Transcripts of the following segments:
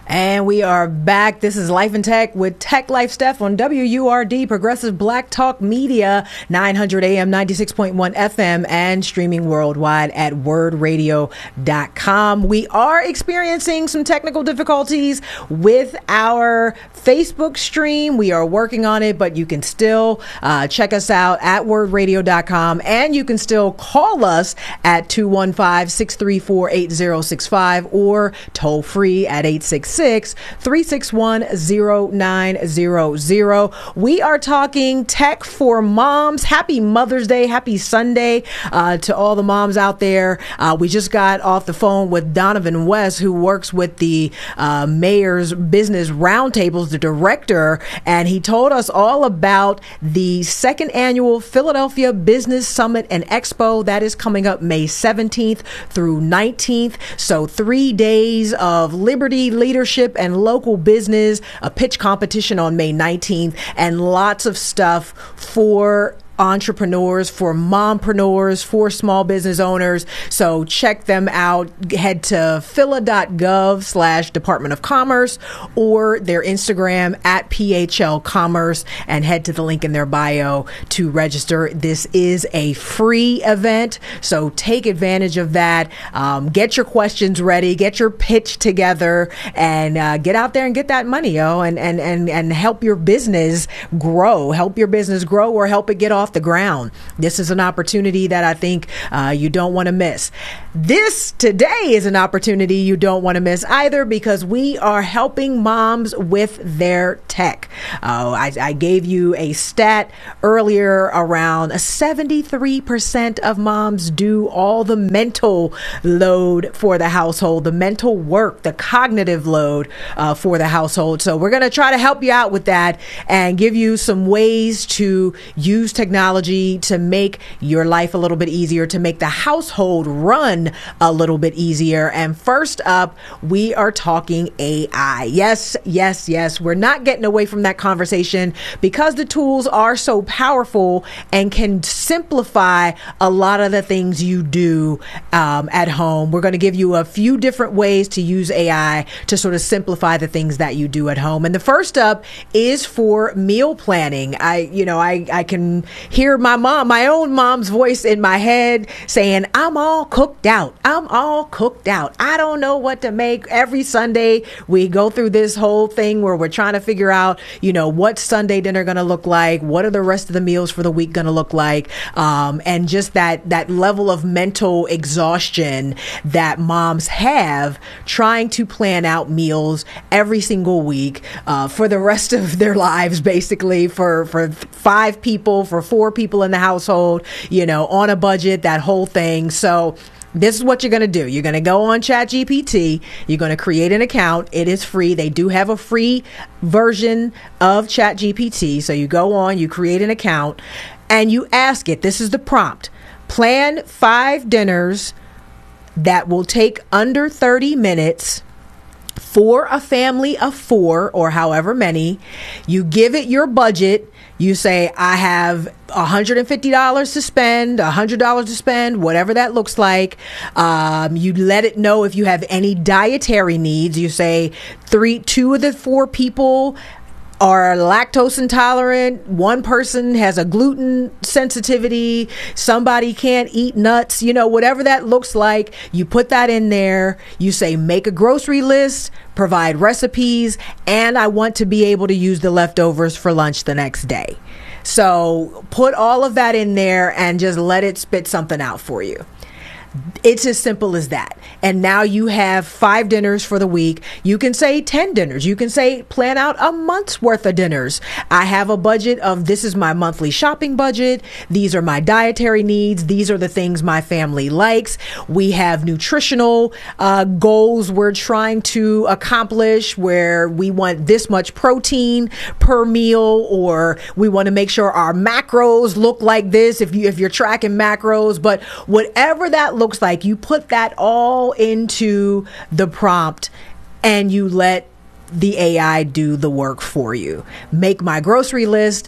And we are back. This is Life in Tech with Tech Life Steph on WURD, Progressive Black Talk Media, 900 AM, 96.1 FM, and streaming worldwide at wordradio.com. We are experiencing some technical difficulties with our Facebook stream. We are working on it, but you can still check us out at wordradio.com, and you can still call us at 215-634-8065 or toll free at 866-361-0900. We are talking tech for moms. Happy Mother's Day. Happy Sunday to all the moms out there. We just got off the phone with Donovan West, who works with the Mayor's Business Roundtables, the director, and he told us all about the second annual Philadelphia Business Summit and Expo that is coming up May 17th through 19th. So 3 days of liberty, leadership, and local business, a pitch competition on May 19th, and lots of stuff for entrepreneurs, for mompreneurs, for small business owners. So check them out. Head to phila.gov/Department of Commerce or their Instagram at PHL Commerce and head to the link in their bio to register. This is a free event, so take advantage of that. Get your questions ready, get your pitch together, and get out there and get that money, and help your business grow. Help your business grow or help it get off the ground. This is an opportunity that I think you don't want to miss. This today is an opportunity you don't want to miss either, because we are helping moms with their tech. I gave you a stat earlier around 73% of moms do all the mental load for the household, the mental work, the cognitive load for the household. So we're going to try to help you out with that and give you some ways to use technology to make your life a little bit easier, to make the household run a little bit easier. And first up, we are talking AI. Yes. We're not getting away from that conversation because the tools are so powerful and can simplify a lot of the things you do at home. We're going to give you a few different ways to use AI to sort of simplify the things that you do at home. And the first up is for meal planning. I can hear my own mom's voice in my head saying, I'm all cooked out. I don't know what to make. Every Sunday we go through this whole thing where we're trying to figure out, what Sunday dinner going to look like? What are the rest of the meals for the week going to look like? And just that level of mental exhaustion that moms have trying to plan out meals every single week for the rest of their lives, basically for 5 people, for 4 people in the household, on a budget, that whole thing. So this is what you're going to do. You're going to go on ChatGPT. You're going to create an account. It is free. They do have a free version of ChatGPT. So you go on, you create an account, and you ask it. This is the prompt. Plan 5 dinners that will take under 30 minutes for a family of 4 or however many. You give it your budget. You say, I have $150 to spend, $100 to spend, whatever that looks like. You let it know if you have any dietary needs. You say 2 of the 4 people are lactose intolerant. 1 person has a gluten sensitivity. Somebody can't eat nuts. Whatever that looks like, you put that in there. You say, make a grocery list, provide recipes, and I want to be able to use the leftovers for lunch the next day. So put all of that in there and just let it spit something out for you. It's as simple as that. And now you have 5 dinners for the week. You can say 10 dinners. You can say plan out a month's worth of dinners. I have a budget of, this is my monthly shopping budget. These are my dietary needs. These are the things my family likes. We have nutritional goals we're trying to accomplish, where we want this much protein per meal, or we want to make sure our macros look like this if you're tracking macros. But whatever that looks like, you put that all into the prompt and you let the AI do the work for you. Make my grocery list,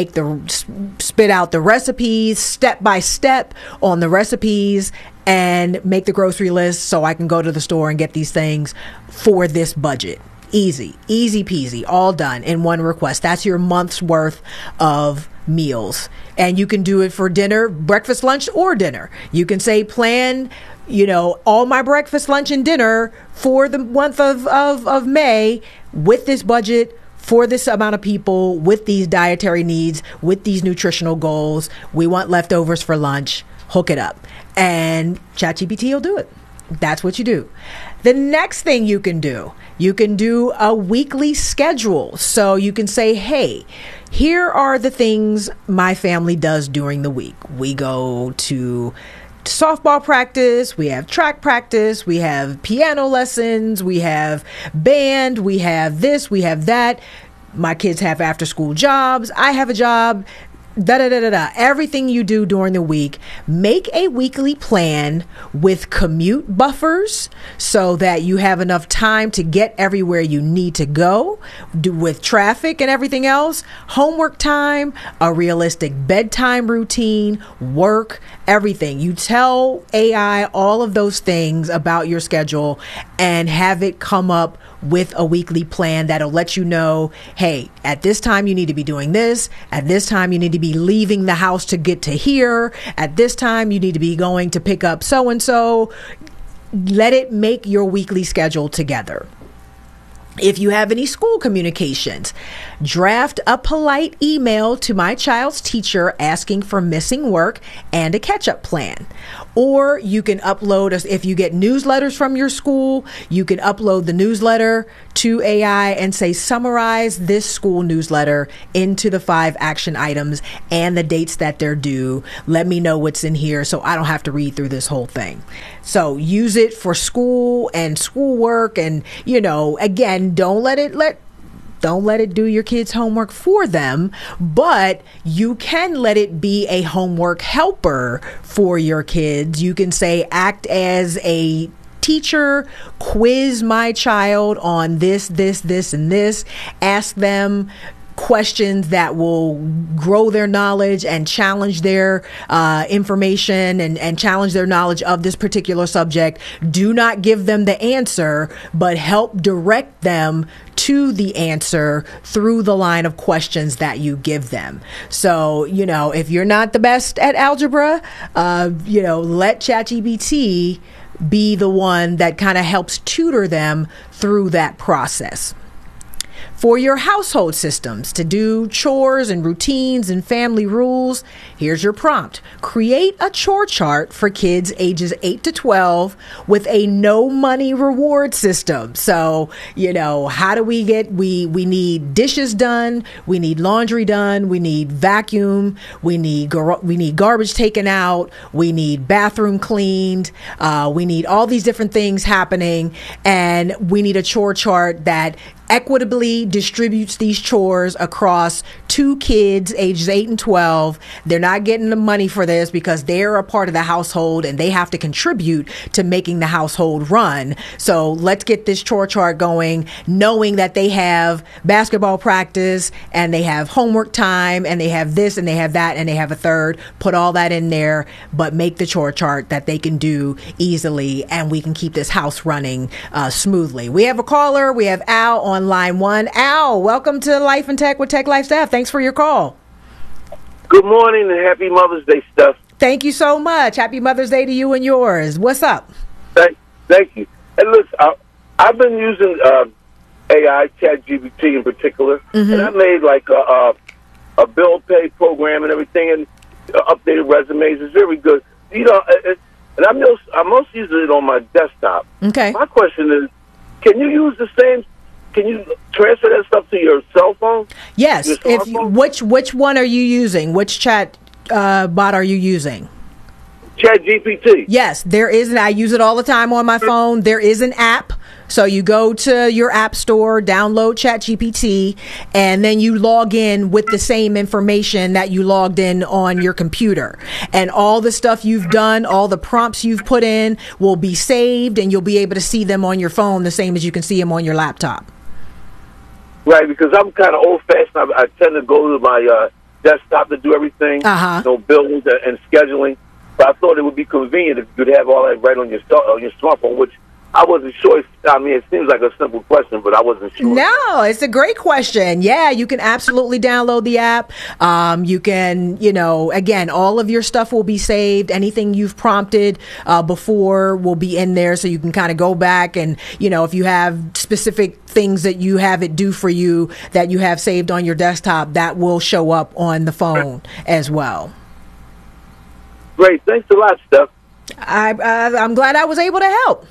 spit out the recipes step by step on the recipes, and make the grocery list so I can go to the store and get these things for this budget. Easy peasy, all done in one request. That's your month's worth of meals. And you can do it for dinner, breakfast, lunch, or dinner. You can say plan, all my breakfast, lunch, and dinner for the month of May with this budget for this amount of people, with these dietary needs, with these nutritional goals. We want leftovers for lunch. Hook it up. And ChatGPT will do it. That's what you do. The next thing you can do a weekly schedule. So you can say, hey, here are the things my family does during the week. We go to softball practice, we have track practice, we have piano lessons, we have band, we have this, we have that. My kids have after school jobs. I have a job. Everything you do during the week, make a weekly plan with commute buffers so that you have enough time to get everywhere you need to go with traffic and everything else. Homework time, a realistic bedtime routine, work, everything. You tell AI all of those things about your schedule and have it come up with a weekly plan that'll let you know, hey, at this time you need to be doing this. At this time you need to be leaving the house to get to here. At this time you need to be going to pick up so-and-so. Let it make your weekly schedule together. If you have any school communications, draft a polite email to my child's teacher asking for missing work and a catch-up plan. Or you can upload, if you get newsletters from your school, you can upload the newsletter to AI and say, summarize this school newsletter into the 5 action items and the dates that they're due. Let me know what's in here so I don't have to read through this whole thing. So use it for school and schoolwork. And, again, don't let it do your kids' homework for them, but you can let it be a homework helper for your kids. You can say, act as a teacher, quiz my child on this, and this. Ask them questions that will grow their knowledge and challenge their information and challenge their knowledge of this particular subject. Do not give them the answer, but help direct them to the answer through the line of questions that you give them. So, if you're not the best at algebra, let ChatGPT be the one that kind of helps tutor them through that process. For your household systems to do chores and routines and family rules, here's your prompt. Create a chore chart for kids ages 8 to 12 with a no money reward system. So, how do we need dishes done, we need laundry done, we need vacuum, we need garbage taken out, we need bathroom cleaned, we need all these different things happening, and we need a chore chart that equitably distributes these chores across 2 kids ages 8 and 12. They're not getting the money for this because they're a part of the household and they have to contribute to making the household run. So let's get this chore chart going, knowing that they have basketball practice and they have homework time and they have this and they have that and they have a third. Put all that in there, but make the chore chart that they can do easily, and we can keep this house running smoothly. We have a caller. We have Al on line 1. Al, welcome to Life and Tech with Tech Life Staff. Thanks for your call. Good morning and happy Mother's Day, Steph. Thank you so much. Happy Mother's Day to you and yours. What's up? Thank you. And listen, I've been using AI, ChatGPT in particular, and I made like a bill pay program and everything, and updated resumes. It's very good. And I'm mostly using it on my desktop. Okay. My question is, can you use the same? Can you transfer that stuff to your cell phone? Yes. Which one are you using? Which chat bot are you using? ChatGPT. Yes, there is. I use it all the time on my phone. There is an app. So you go to your app store, download ChatGPT, and then you log in with the same information that you logged in on your computer. And all the stuff you've done, all the prompts you've put in will be saved, and you'll be able to see them on your phone the same as you can see them on your laptop. Right, because I'm kind of old-fashioned. I tend to go to my desktop to do everything, bills and scheduling. But I thought it would be convenient if you could have all that right on your smartphone, which I wasn't sure. I mean, it seems like a simple question, but I wasn't sure. No, it's a great question. Yeah, you can absolutely download the app. You can, again, all of your stuff will be saved. Anything you've prompted before will be in there, so you can kind of go back and, if you have specific things that you have it do for you that you have saved on your desktop, that will show up on the phone as well. Great. Thanks a lot, Steph. I'm glad I was able to help.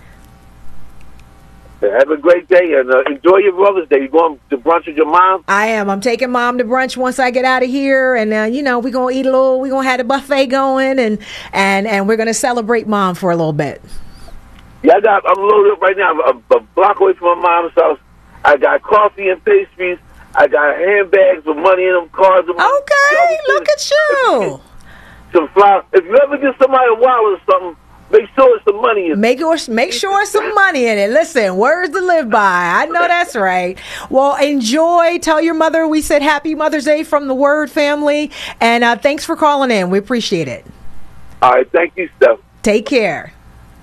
Have a great day and enjoy your Mother's Day. You going to brunch with your mom? I am. I'm taking Mom to brunch once I get out of here, and we're gonna eat a little. We're gonna have the buffet going, and we're gonna celebrate Mom for a little bit. Yeah, I'm loaded up right now. I'm a block away from my mom's house. I got coffee and pastries. I got handbags with money in them, cards. Okay, look at you. Some flowers. If you ever get somebody a wallet or something, make sure it's some money in it. Make sure it's some money in it. Listen, words to live by. I know that's right. Well, enjoy. Tell your mother we said Happy Mother's Day from the Word family. And thanks for calling in. We appreciate it. All right. Thank you, Steph. Take care.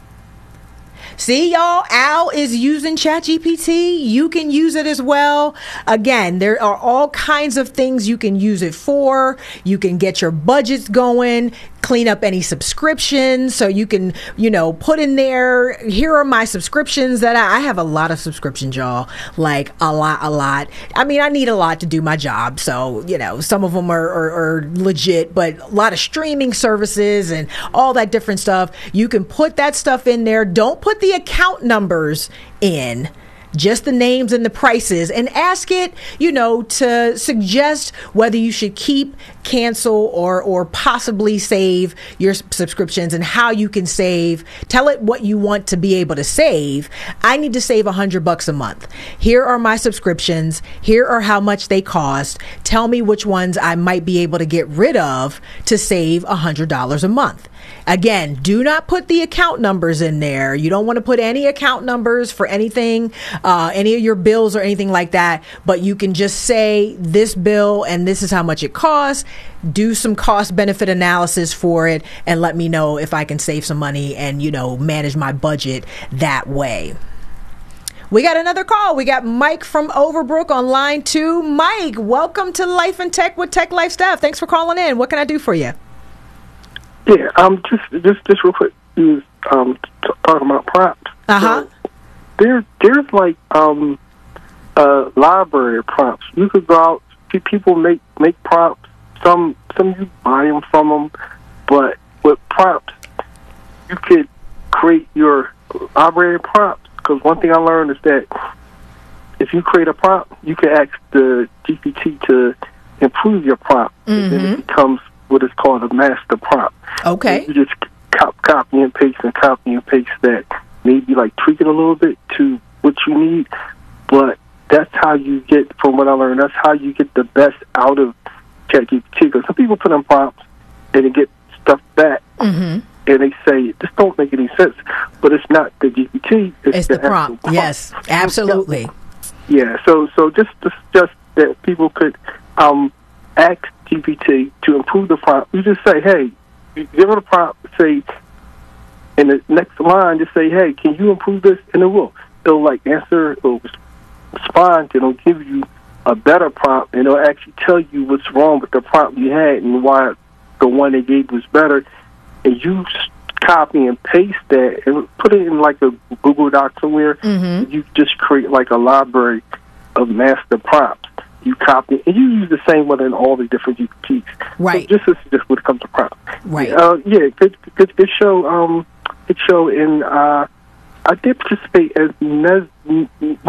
See, y'all, Al is using ChatGPT. You can use it as well. Again, there are all kinds of things you can use it for. You can get your budgets going, clean up any subscriptions. So you can, put in there, here are my subscriptions that I have a lot of subscriptions, y'all. Like a lot. I mean, I need a lot to do my job. So, some of them are legit, but a lot of streaming services and all that different stuff. You can put that stuff in there. Don't put the account numbers in, just the names and the prices, and ask it, to suggest whether you should keep, cancel, or possibly save your subscriptions and how you can save. Tell it what you want to be able to save. I need to save $100 a month. Here are my subscriptions. Here are how much they cost. Tell me which ones I might be able to get rid of to save $100 a month. Again, do not put the account numbers in there. You don't want to put any account numbers for anything, any of your bills or anything like that. But you can just say this bill and this is how much it costs. Do some cost benefit analysis for it and let me know if I can save some money and, manage my budget that way. We got another call. We got Mike from Overbrook on line 2. Mike, welcome to Life and Tech with Tech Life Staff. Thanks for calling in. What can I do for you? Yeah, just real quick. You was talking about prompts. Uh-huh. So there's like library prompts. You could go out. People make prompts. Some you buy them from them, but with prompts, you could create your library prompts. Because one thing I learned is that if you create a prompt, you can ask the GPT to improve your prompt, and then it becomes what is called a master prompt. Okay. And you just copy and paste that, maybe like tweak it a little bit to what you need. But that's how you get, from what I learned, that's how you get the best out of ChatGPT. Because some people put in prompts and they get stuff back, and they say, this don't make any sense. But it's not the GPT. It's the prompt. Yes, absolutely. Yeah, so just that people could ask GPT to improve the prompt. You just say, hey, you give it a prompt, say, in the next line, just say, hey, can you improve this? And it will. It'll answer, it'll respond, it'll give you a better prompt, and it'll actually tell you what's wrong with the prompt you had and why the one they gave was better. And you copy and paste that and put it in a Google Doc somewhere. You just create a library of master prompts. You copy and you use the same one in all the different GPTs. Right. So just when it comes to prompt. Right. Good show. Good show. And I did participate as Nesby.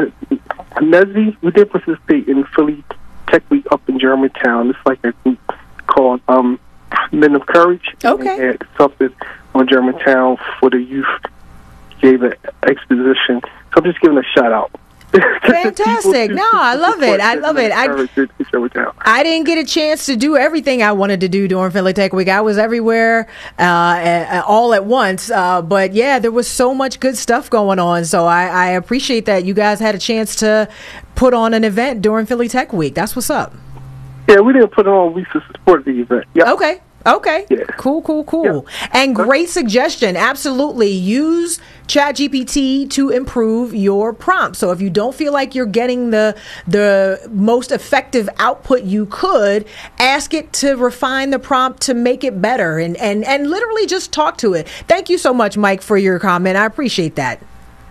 We did participate in Philly Tech Week up in Germantown. It's like a group called Men of Courage. Okay. And they had something on Germantown for the youth. Gave an exposition. So I'm just giving a shout out. Fantastic. No, I love it. I love it. I didn't get a chance to do everything I wanted to do during Philly Tech Week. I was everywhere all at once. But yeah, there was so much good stuff going on. So I appreciate that you guys had a chance to put on an event during Philly Tech Week. That's what's up. Yeah, we didn't put it on. We supported the event. Yep. Okay. Okay. Yeah. Cool. And great suggestion. Absolutely. Use ChatGPT to improve your prompt. So if you don't feel like you're getting the most effective output you could, ask it to refine the prompt to make it better and literally just talk to it. Thank you so much, Mike, for your comment. I appreciate that.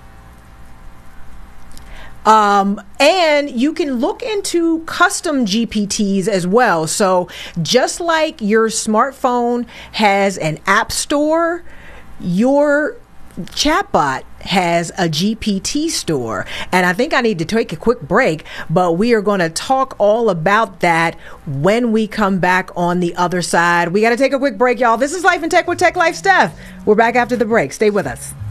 And you can look into custom GPTs as well. So just like your smartphone has an app store, your chatbot has a GPT store. And I think I need to take a quick break, but we are going to talk all about that when we come back on the other side. We got to take a quick break, y'all. This is Life in Tech with Tech Life Steph. We're back after the break. Stay with us.